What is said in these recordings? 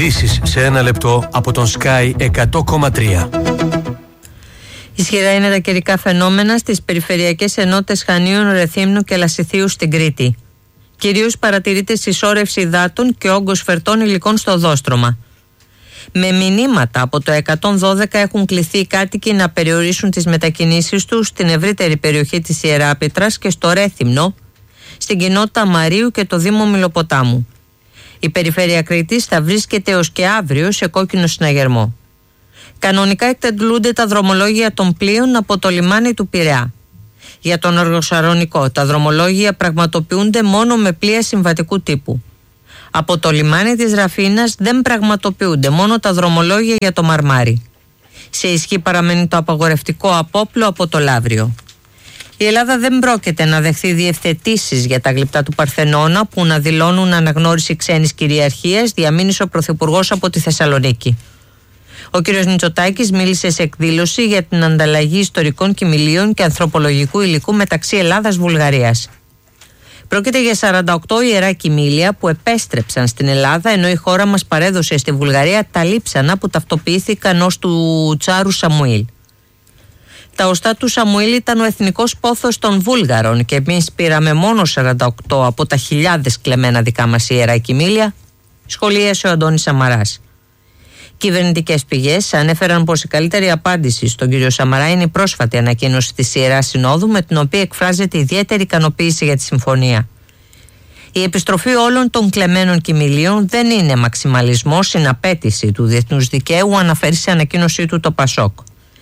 Ειδήσεις σε ένα λεπτό από τον Sky 100,3. Ισχυρά είναι τα καιρικά φαινόμενα στις περιφερειακές ενότητες Χανίων, Ρεθύμνου και Λασιθίου στην Κρήτη. Κυρίως παρατηρείται συσσόρευση υδάτων και όγκος φερτών υλικών στο οδόστρωμα. Με μηνύματα από το 112 έχουν κληθεί οι κάτοικοι να περιορίσουν τις μετακινήσεις τους στην ευρύτερη περιοχή της Ιεράπετρας και στο Ρέθυμνο, στην κοινότητα Μαρίου και το Δήμο Μιλοποτάμου. Η περιφέρεια Κρήτης θα βρίσκεται έως και αύριο σε κόκκινο συναγερμό. Κανονικά εκτελούνται τα δρομολόγια των πλοίων από το λιμάνι του Πειραιά. Για τον Αργοσαρονικό, τα δρομολόγια πραγματοποιούνται μόνο με πλοία συμβατικού τύπου. Από το λιμάνι της Ραφίνας δεν πραγματοποιούνται μόνο τα δρομολόγια για το Μαρμάρι. Σε ισχύ παραμένει το απαγορευτικό απόπλο από το Λαύριο. Η Ελλάδα δεν πρόκειται να δεχθεί διευθετήσεις για τα γλυπτά του Παρθενώνα που να δηλώνουν αναγνώριση ξένης κυριαρχίας, διαμήνυσε ο Πρωθυπουργός από τη Θεσσαλονίκη. Ο κ. Μητσοτάκης μίλησε σε εκδήλωση για την ανταλλαγή ιστορικών κυμηλίων και ανθρωπολογικού υλικού μεταξύ Ελλάδας-Βουλγαρίας. Πρόκειται για 48 ιερά κυμήλια που επέστρεψαν στην Ελλάδα, ενώ η χώρα μας παρέδωσε στη Βουλγαρία τα λείψανα που ταυτοποιήθηκαν ως του Τσάρου Σαμουήλ. Τα οστά του Σαμουήλ ήταν ο εθνικός πόθος των Βούλγαρων και εμείς πήραμε μόνο 48 από τα χιλιάδες κλεμμένα δικά μας ιερά κυμήλια, σχολίασε ο Αντώνης Σαμαράς. Κυβερνητικές πηγές ανέφεραν πως η καλύτερη απάντηση στον κύριο Σαμαρά είναι η πρόσφατη ανακοίνωση της Ιεράς Συνόδου, με την οποία εκφράζεται ιδιαίτερη ικανοποίηση για τη συμφωνία. Η επιστροφή όλων των κλεμμένων κυμηλίων δεν είναι μαξιμαλισμός, είναι απέτηση του διεθνούς δικαίου, αναφέρει σε ανακοίνωσή του το Πασόκ.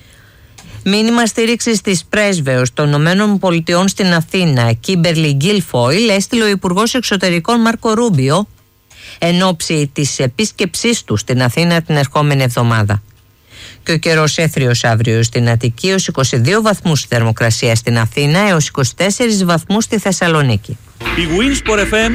Μήνυμα στήριξης της πρέσβεως των ΗΠΑ στην Αθήνα, Κίμπερλι Γκίλφοιλ, έστειλε ο Υπουργός Εξωτερικών Μάρκο Ρούμπιο εν ώψη της επίσκεψής του στην Αθήνα την ερχόμενη εβδομάδα. Και ο καιρός έθριος αύριο στην Αττική έως 22 βαθμούς θερμοκρασία στην Αθήνα έως 24 βαθμούς στη Θεσσαλονίκη. Η Winsport FM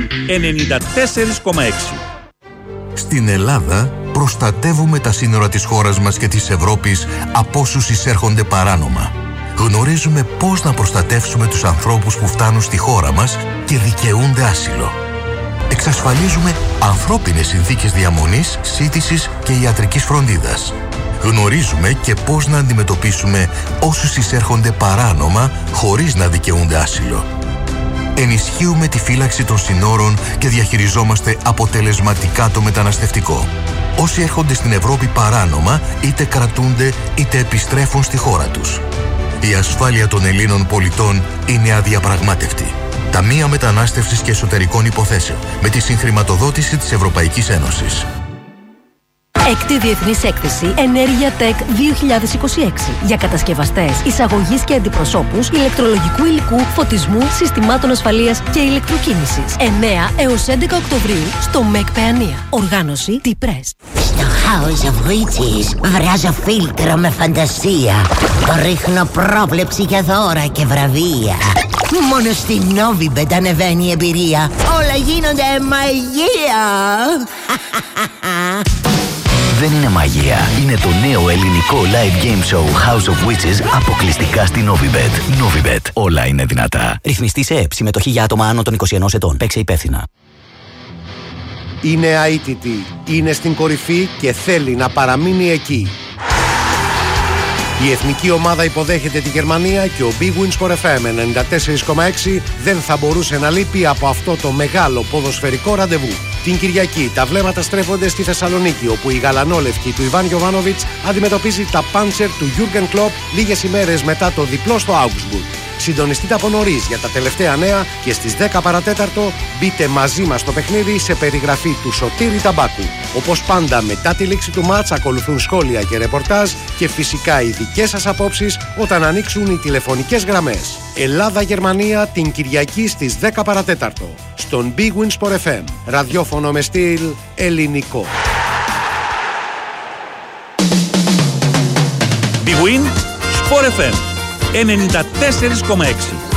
94,6. Στην Ελλάδα προστατεύουμε τα σύνορα της χώρας μας και της Ευρώπης από όσους εισέρχονται παράνομα. Γνωρίζουμε πώς να προστατεύσουμε τους ανθρώπους που φτάνουν στη χώρα μας και δικαιούνται άσυλο. Εξασφαλίζουμε ανθρώπινες συνθήκες διαμονής, σύντησης και ιατρικής φροντίδας. Γνωρίζουμε και πώς να αντιμετωπίσουμε όσους εισέρχονται παράνομα χωρίς να δικαιούνται άσυλο. Ενισχύουμε τη φύλαξη των συνόρων και διαχειριζόμαστε αποτελεσματικά το μεταναστευτικό. Όσοι έρχονται στην Ευρώπη παράνομα είτε κρατούνται είτε επιστρέφουν στη χώρα τους. Η ασφάλεια των Ελλήνων πολιτών είναι αδιαπραγμάτευτη. Ταμεία Μετανάστευσης και Εσωτερικών Υποθέσεων με τη συγχρηματοδότηση της Ευρωπαϊκής Ένωσης. Έκτη Διεθνής Έκθεση Ενέργεια Tech 2026 για κατασκευαστές, εισαγωγής και αντιπροσώπους ηλεκτρολογικού υλικού, φωτισμού, συστημάτων ασφαλείας και ηλεκτροκίνησης. 9 έως 11 Οκτωβρίου στο ΜΕΚ Παιανία. Οργάνωση T-Press. Στο House of Witches βράζω φίλτρο με φαντασία. Ρίχνω πρόβλεψη για δώρα και βραβεία. Μόνο στην Novibet ανεβαίνει η εμπειρία. Όλα γίνονται μαγεία. Δεν είναι μαγεία. Είναι το νέο ελληνικό live game show House of Witches αποκλειστικά στη Novibet. Novibet. Όλα είναι δυνατά. Ρυθμιστή σε ΕΕΠ. Συμμετοχή για άτομα άνω των 21 ετών. Παίξε υπεύθυνα. Είναι αίτητη. Είναι στην κορυφή και θέλει να παραμείνει εκεί. Η εθνική ομάδα υποδέχεται τη Γερμανία και ο Big Wins Sport FM 94,6 δεν θα μπορούσε να λείπει από αυτό το μεγάλο ποδοσφαιρικό ραντεβού. Την Κυριακή τα βλέμματα στρέφονται στη Θεσσαλονίκη, όπου η γαλανόλευκη του Ιβάν Γιοβάνοβιτς αντιμετωπίζει τα Πάντσερ του Γιούργεν Κλοπ λίγες ημέρες μετά το διπλό στο Augsburg. Συντονιστείτε από νωρίς για τα τελευταία νέα και στις 10 παρατέταρτο μπείτε μαζί μας στο παιχνίδι σε περιγραφή του Σωτήρη Ταμπάκου. Όπως πάντα μετά τη λήξη του μάτς ακολουθούν σχόλια και ρεπορτάζ και φυσικά οι δικές σας απόψεις όταν ανοίξουν οι τηλεφωνικές γραμμές. Ελλάδα-Γερμανία την Κυριακή στις 10 παρατέταρτο στον Big Win Sport FM. Ραδιόφωνο με στυλ ελληνικό. Big Win Sport FM 94,6.